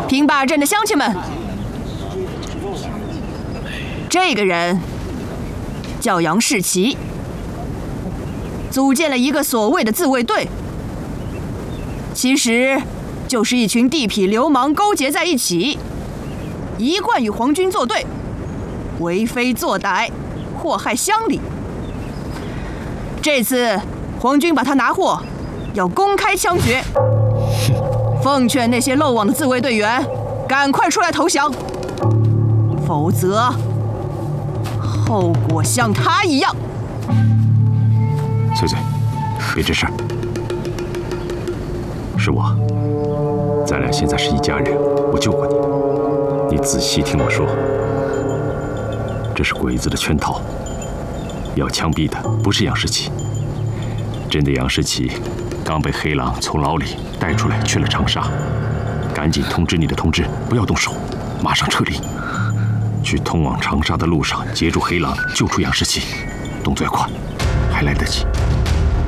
平坝镇的乡亲们，这个人叫杨士奇，组建了一个所谓的自卫队，其实就是一群地痞流氓勾结在一起，一贯与皇军作对，为非作歹，祸害乡里。这次皇军把他拿获，要公开枪决。奉劝那些漏网的自卫队员，赶快出来投降，否则后果像他一样。 翠翠，别吱声。是我，咱俩现在是一家人，我救过你，你仔细听我说，这是鬼子的圈套，要枪毙的不是杨士奇，真的杨士奇刚被黑狼从牢里带出来，去了长沙。赶紧通知你的同志，不要动手，马上撤离，去通往长沙的路上截住黑狼，救出杨士奇，动作要快，还来得及。